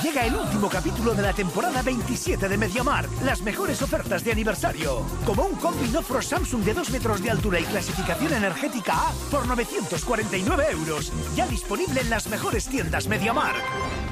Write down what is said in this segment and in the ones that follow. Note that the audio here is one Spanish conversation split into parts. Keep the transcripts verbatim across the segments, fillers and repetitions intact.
llega el último capítulo de la temporada veintisiete de MediaMarkt. Las mejores ofertas de aniversario. Como un combi Nofro Samsung de dos metros de altura y clasificación energética A por novecientos cuarenta y nueve euros. Ya disponible en las mejores tiendas MediaMarkt.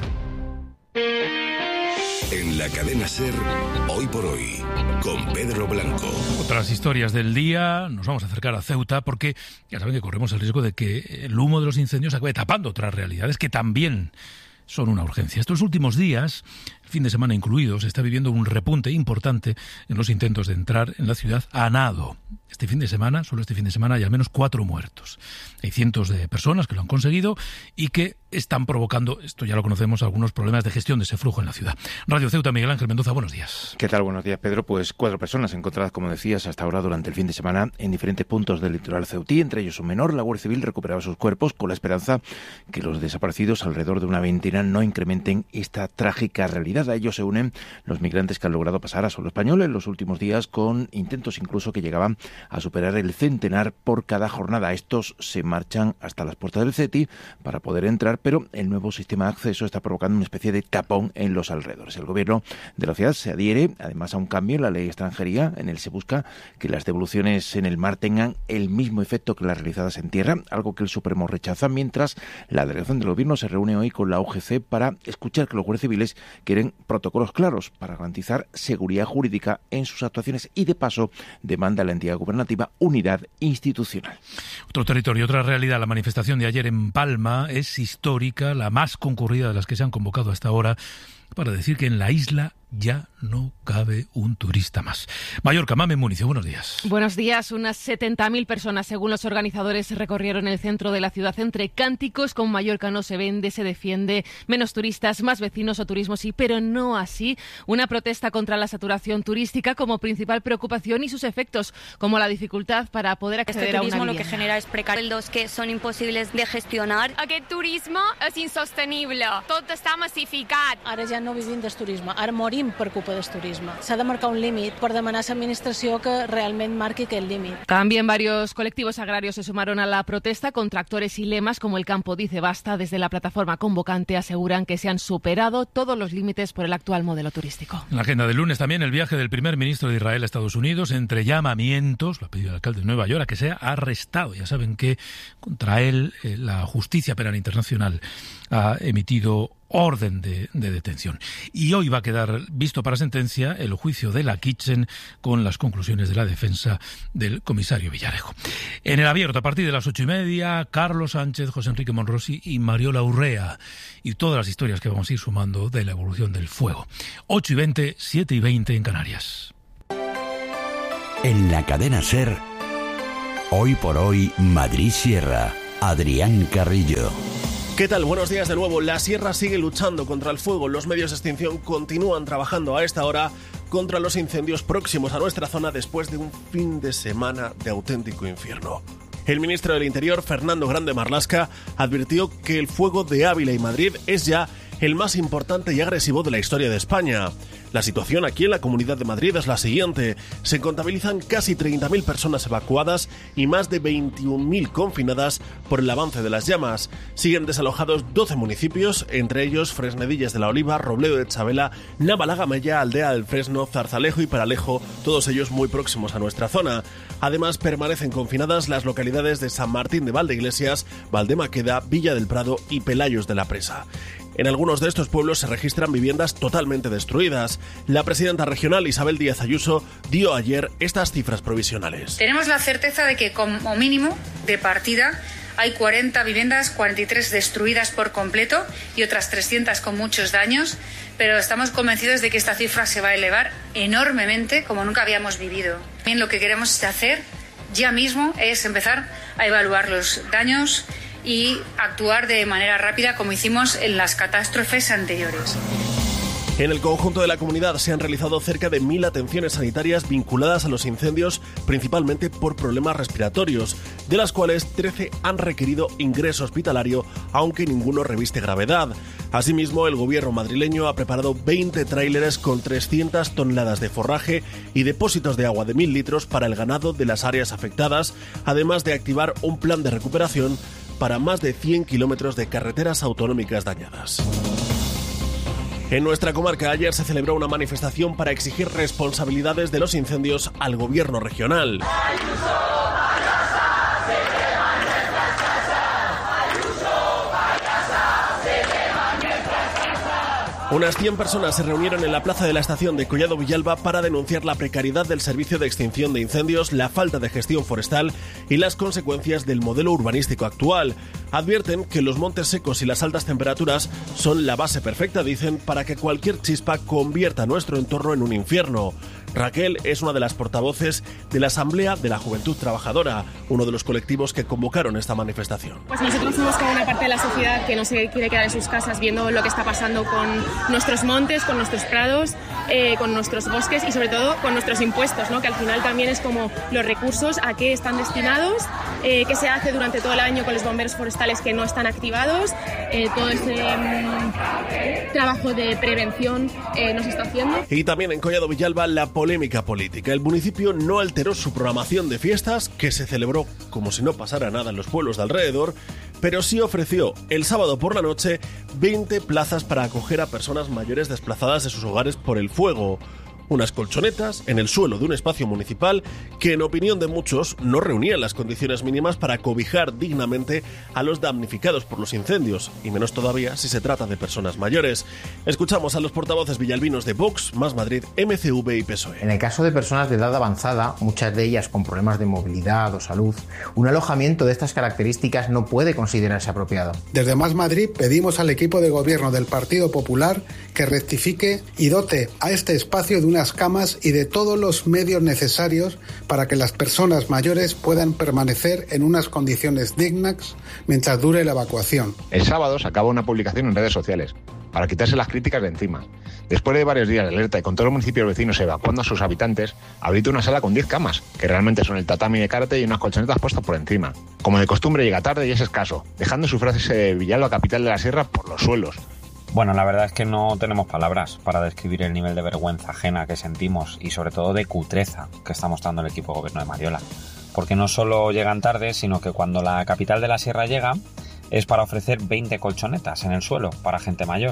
En la cadena SER, Hoy por Hoy, con Pedro Blanco. Otras historias del día, nos vamos a acercar a Ceuta porque ya saben que corremos el riesgo de que el humo de los incendios acabe tapando otras realidades que también son una urgencia. Estos últimos días, el fin de semana incluido, se está viviendo un repunte importante en los intentos de entrar en la ciudad a nado. Este fin de semana, solo este fin de semana, hay al menos cuatro muertos. Hay cientos de personas que lo han conseguido y que están provocando, esto ya lo conocemos, algunos problemas de gestión de ese flujo en la ciudad. Radio Ceuta, Miguel Ángel Mendoza, buenos días. ¿Qué tal? Buenos días, Pedro. Pues cuatro personas encontradas, como decías, hasta ahora durante el fin de semana en diferentes puntos del litoral ceutí, entre ellos un menor. La Guardia Civil recuperaba sus cuerpos con la esperanza que los desaparecidos, alrededor de una veintena, no incrementen esta trágica realidad. A ellos se unen los migrantes que han logrado pasar a suelo español en los últimos días, con intentos incluso que llegaban a superar el centenar por cada jornada. Estos se marchan hasta las puertas del CETI para poder entrar, pero el nuevo sistema de acceso está provocando una especie de tapón en los alrededores. El gobierno de la ciudad se adhiere además a un cambio en la ley de extranjería. En él se busca que las devoluciones en el mar tengan el mismo efecto que las realizadas en tierra, algo que el Supremo rechaza, mientras la delegación del gobierno se reúne hoy con la U G C para escuchar que los guardias civiles quieren protocolos claros para garantizar seguridad jurídica en sus actuaciones y, de paso, demanda a la entidad gubernativa unidad institucional. Otro territorio, otra realidad. La manifestación de ayer en Palma es histórica, la más concurrida de las que se han convocado hasta ahora, para decir que en la isla ya no cabe un turista más. Mallorca, Mame Municio, buenos días. Buenos días. Unas setenta mil personas, según los organizadores, recorrieron el centro de la ciudad entre cánticos con Mallorca no se vende, se defiende, menos turistas, más vecinos o turismo sí, pero no así. Una protesta contra la saturación turística como principal preocupación y sus efectos, como la dificultad para poder acceder este a una vivienda. Lo que genera es precarios que son imposibles de gestionar. Aquest turisme és insostenible. Tot està massificat. Ara ja no vivim del turisme, ara morim per culpa del turisme. S'ha de marcar un límit per demanar a l'administració que realment marqui aquest límit. También varios colectivos agrarios se sumaron a la protesta con tractores y lemas como el Campo Dice Basta. Desde la plataforma convocante aseguran que se han superado todos los límites por el actual modelo turístico. En la agenda del lunes también el viaje del primer ministro de Israel a Estados Unidos, entre llamamientos, lo ha pedido el alcalde de Nueva York, a que sea arrestado. Ya saben que contra él eh, la justicia penal internacional ha emitido orden de, de detención. Y hoy va a quedar visto para sentencia el juicio de la Kitchen con las conclusiones de la defensa del comisario Villarejo. En el abierto, a partir de las ocho y media, Carlos Sánchez, José Enrique Monrosi y Mariola Urrea. Y todas las historias que vamos a ir sumando de la evolución del fuego. ocho y veinte, siete y veinte en Canarias. En la cadena SER, Hoy por Hoy, Madrid Sierra. Adrián Carrillo. ¿Qué tal? Buenos días de nuevo. La Sierra sigue luchando contra el fuego. Los medios de extinción continúan trabajando a esta hora contra los incendios próximos a nuestra zona después de un fin de semana de auténtico infierno. El ministro del Interior, Fernando Grande Marlaska, advirtió que el fuego de Ávila y Madrid es ya el más importante y agresivo de la historia de España. La situación aquí en la Comunidad de Madrid es la siguiente. Se contabilizan casi treinta mil personas evacuadas y más de veintiún mil confinadas por el avance de las llamas. Siguen desalojados doce municipios, entre ellos Fresnedillas de la Oliva, Robledo de Chabela, Navalagamella, Aldea del Fresno, Zarzalejo y Peralejo, todos ellos muy próximos a nuestra zona. Además, permanecen confinadas las localidades de San Martín de Valdeiglesias, Valdemaqueda, Villa del Prado y Pelayos de la Presa. En algunos de estos pueblos se registran viviendas totalmente destruidas. La presidenta regional, Isabel Díaz Ayuso, dio ayer estas cifras provisionales. Tenemos la certeza de que como mínimo de partida hay cuarenta viviendas, cuarenta y tres destruidas por completo y otras trescientas con muchos daños, pero estamos convencidos de que esta cifra se va a elevar enormemente como nunca habíamos vivido. También lo que queremos hacer ya mismo es empezar a evaluar los daños y actuar de manera rápida como hicimos en las catástrofes anteriores. En el conjunto de la comunidad se han realizado cerca de mil atenciones sanitarias vinculadas a los incendios, principalmente por problemas respiratorios, de las cuales trece han requerido ingreso hospitalario, aunque ninguno reviste gravedad. Asimismo, el gobierno madrileño ha preparado veinte tráileres con trescientas toneladas de forraje y depósitos de agua de mil litros para el ganado de las áreas afectadas, además de activar un plan de recuperación para más de cien kilómetros de carreteras autonómicas dañadas. En nuestra comarca ayer se celebró una manifestación para exigir responsabilidades de los incendios al gobierno regional. Unas cien personas se reunieron en la plaza de la estación de Collado Villalba para denunciar la precariedad del servicio de extinción de incendios, la falta de gestión forestal y las consecuencias del modelo urbanístico actual. Advierten que los montes secos y las altas temperaturas son la base perfecta, dicen, para que cualquier chispa convierta nuestro entorno en un infierno. Raquel es una de las portavoces de la Asamblea de la Juventud Trabajadora, uno de los colectivos que convocaron esta manifestación. Pues nosotros somos como una parte de la sociedad que no se quiere quedar en sus casas viendo lo que está pasando con nuestros montes, con nuestros prados, eh, con nuestros bosques y sobre todo con nuestros impuestos, ¿no? Que al final también es como los recursos a qué están destinados, eh, qué se hace durante todo el año con los bomberos forestales que no están activados, eh, todo ese eh, trabajo de prevención eh, no se está haciendo. Y también en Collado Villalba la polémica política. El municipio no alteró su programación de fiestas, que se celebró como si no pasara nada en los pueblos de alrededor, pero sí ofreció el sábado por la noche veinte plazas para acoger a personas mayores desplazadas de sus hogares por el fuego. Unas colchonetas en el suelo de un espacio municipal que, en opinión de muchos, no reunían las condiciones mínimas para cobijar dignamente a los damnificados por los incendios, y menos todavía si se trata de personas mayores. Escuchamos a los portavoces villalbinos de Vox, Más Madrid, M C V y P S O E. En el caso de personas de edad avanzada, muchas de ellas con problemas de movilidad o salud, un alojamiento de estas características no puede considerarse apropiado. Desde Más Madrid pedimos al equipo de gobierno del Partido Popular que rectifique y dote a este espacio de una camas y de todos los medios necesarios para que las personas mayores puedan permanecer en unas condiciones dignas mientras dure la evacuación. El sábado se acaba una publicación en redes sociales para quitarse las críticas de encima. Después de varios días de alerta y con todos los municipios vecinos evacuando a sus habitantes, habilita una sala con diez camas, que realmente son el tatami de karate y unas colchonetas puestas por encima. Como de costumbre, llega tarde y es escaso, dejando su frase de Villalba, capital de la Sierra, por los suelos. Bueno, la verdad es que no tenemos palabras para describir el nivel de vergüenza ajena que sentimos y sobre todo de cutreza que está mostrando el equipo de gobierno de Mariola. Porque no solo llegan tarde, sino que cuando la capital de la Sierra llega es para ofrecer veinte colchonetas en el suelo para gente mayor.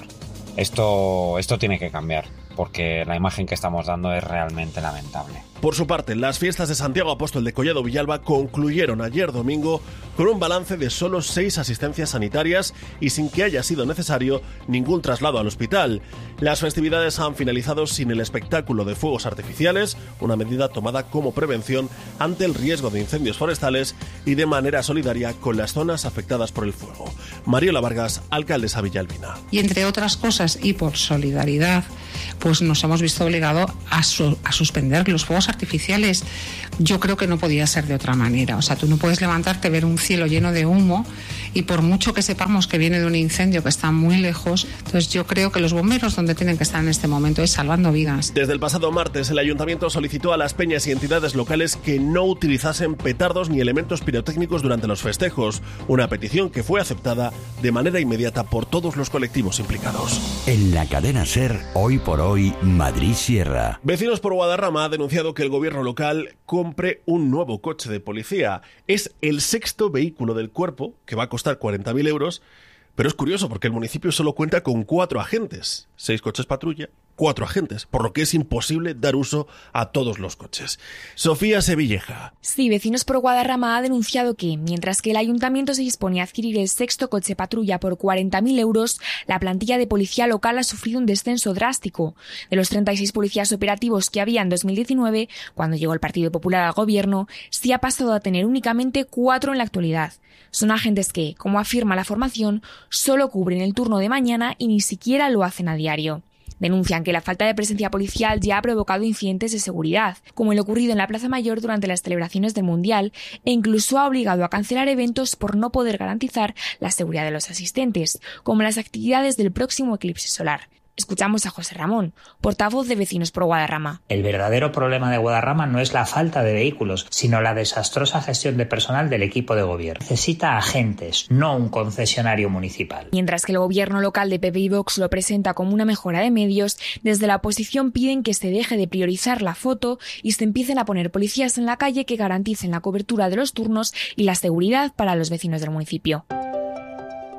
Esto, esto tiene que cambiar, porque la imagen que estamos dando es realmente lamentable. Por su parte, las fiestas de Santiago Apóstol de Collado Villalba concluyeron ayer domingo con un balance de solo seis asistencias sanitarias y sin que haya sido necesario ningún traslado al hospital. Las festividades han finalizado sin el espectáculo de fuegos artificiales, una medida tomada como prevención ante el riesgo de incendios forestales y de manera solidaria con las zonas afectadas por el fuego. Mariola Vargas, alcaldesa villalbina. Y entre otras cosas, y por solidaridad, pues nos hemos visto obligados a, su, a suspender los fuegos artificiales. Yo creo que no podía ser de otra manera. O sea, tú no puedes levantarte, ver un cielo lleno de humo y por mucho que sepamos que viene de un incendio que está muy lejos, entonces yo creo que los bomberos donde tienen que estar en este momento es salvando vidas. Desde el pasado martes, el ayuntamiento solicitó a las peñas y entidades locales que no utilizasen petardos ni elementos pirotécnicos durante los festejos, una petición que fue aceptada de manera inmediata por todos los colectivos implicados. En la cadena SER, hoy por hoy, Madrid Sierra. Vecinos por Guadarrama ha denunciado que el gobierno local compre un nuevo coche de policía. Es el sexto vehículo del cuerpo, que va a costar cuarenta mil euros, pero es curioso porque el municipio solo cuenta con cuatro agentes, seis coches patrulla, cuatro agentes, por lo que es imposible dar uso a todos los coches. Sofía Sevilleja. Sí, Vecinos por Guadarrama ha denunciado que, mientras que el ayuntamiento se dispone a adquirir el sexto coche patrulla por cuarenta mil euros, la plantilla de policía local ha sufrido un descenso drástico. De los treinta y seis policías operativos que había en dos mil diecinueve, cuando llegó el Partido Popular al gobierno, sí ha pasado a tener únicamente cuatro en la actualidad. Son agentes que, como afirma la formación, solo cubren el turno de mañana y ni siquiera lo hacen a diario. Denuncian que la falta de presencia policial ya ha provocado incidentes de seguridad, como el ocurrido en la Plaza Mayor durante las celebraciones del Mundial, e incluso ha obligado a cancelar eventos por no poder garantizar la seguridad de los asistentes, como las actividades del próximo eclipse solar. Escuchamos a José Ramón, portavoz de Vecinos por Guadarrama. El verdadero problema de Guadarrama no es la falta de vehículos, sino la desastrosa gestión de personal del equipo de gobierno. Necesita agentes, no un concesionario municipal. Mientras que el gobierno local de P P y Vox lo presenta como una mejora de medios, desde la oposición piden que se deje de priorizar la foto y se empiecen a poner policías en la calle que garanticen la cobertura de los turnos y la seguridad para los vecinos del municipio.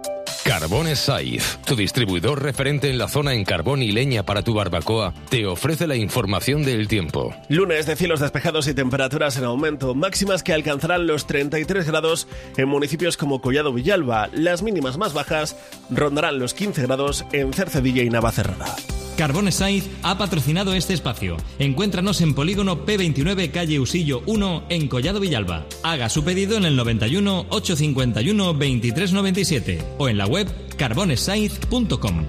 Carbones Saiz, tu distribuidor referente en la zona en carbón y leña para tu barbacoa, te ofrece la información del tiempo. Lunes de cielos despejados y temperaturas en aumento, máximas que alcanzarán los treinta y tres grados en municipios como Collado Villalba. Las mínimas más bajas rondarán los quince grados en Cercedilla y Navacerrada. Carbones Saiz ha patrocinado este espacio. Encuéntranos en Polígono P veintinueve, calle Usillo uno, en Collado Villalba. Haga su pedido en el noventa y uno, ochocientos cincuenta y uno, veintitrés noventa y siete o en la web carbones saiz punto com.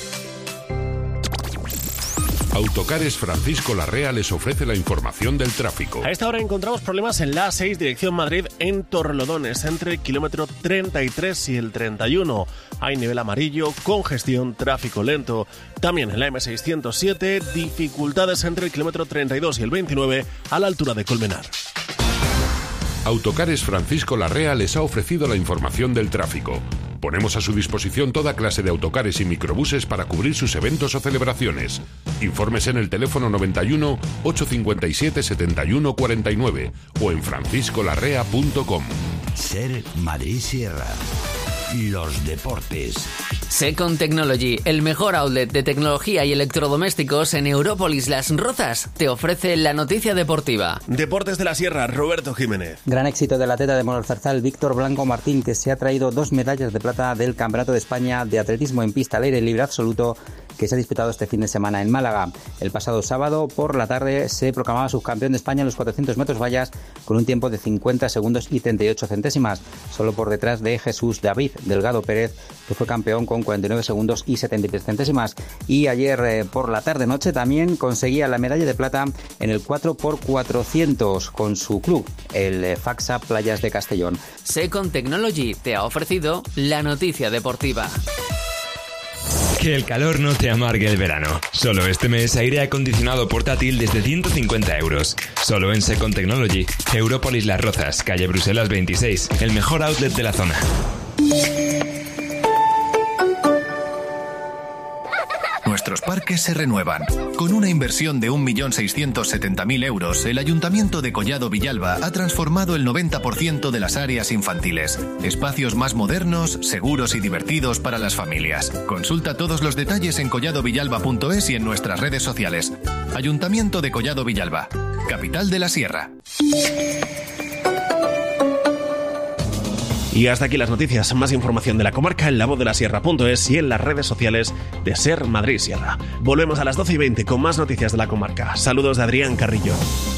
Autocares Francisco Larrea les ofrece la información del tráfico. A esta hora encontramos problemas en la A seis, dirección Madrid, en Torrelodones, entre el kilómetro treinta y tres y el treinta y uno. Hay nivel amarillo, congestión, tráfico lento. También en la eme seiscientos siete, dificultades entre el kilómetro treinta y dos y el veintinueve, a la altura de Colmenar. Autocares Francisco Larrea les ha ofrecido la información del tráfico. Ponemos a su disposición toda clase de autocares y microbuses para cubrir sus eventos o celebraciones. Informes en el teléfono noventa y uno, ochocientos cincuenta y siete, setenta y uno cuarenta y nueve o en francisco larrea punto com. Ser Madrid Sierra. Los deportes. Second Technology, el mejor outlet de tecnología y electrodomésticos en Európolis Las Rozas, te ofrece la noticia deportiva. Deportes de la Sierra, Roberto Jiménez. Gran éxito del atleta de Moralzarzal, Víctor Blanco Martín, que se ha traído dos medallas de plata del Campeonato de España de Atletismo en pista al aire libre absoluto, que se ha disputado este fin de semana en Málaga. El pasado sábado por la tarde se proclamaba subcampeón de España en los cuatrocientos metros vallas con un tiempo de cincuenta segundos y treinta y ocho centésimas, solo por detrás de Jesús David Delgado Pérez, que fue campeón con cuarenta y nueve segundos y setenta y tres centésimas. Y ayer eh, por la tarde-noche también conseguía la medalla de plata en el cuatro por cuatrocientos con su club, el eh, Faxa Playas de Castellón. Second Technology te ha ofrecido la noticia deportiva. Que el calor no te amargue el verano. Solo este mes aire acondicionado portátil desde ciento cincuenta euros. Solo en Second Technology. Európolis Las Rozas, calle Bruselas veintiséis. El mejor outlet de la zona. Nuestros parques se renuevan. Con una inversión de un millón seiscientos setenta mil euros, el Ayuntamiento de Collado Villalba ha transformado el noventa por ciento de las áreas infantiles. Espacios más modernos, seguros y divertidos para las familias. Consulta todos los detalles en collado villalba punto es y en nuestras redes sociales. Ayuntamiento de Collado Villalba, capital de la Sierra. Y hasta aquí las noticias. Más información de la comarca en la voz de la sierra punto es y en las redes sociales de Ser Madrid Sierra. Volvemos a las doce y veinte con más noticias de la comarca. Saludos de Adrián Carrillo.